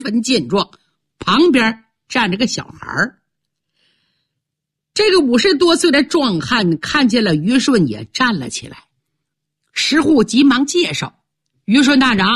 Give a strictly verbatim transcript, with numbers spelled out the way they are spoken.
分健壮，旁边站着个小孩。这个五十多岁的壮汉看见了于顺也站了起来。石户急忙介绍：于顺大长，